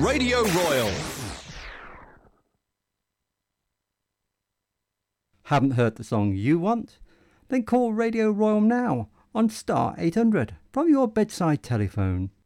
Radio Royal. Haven't heard the song you want? Then call Radio Royal now on star 800 from your bedside telephone.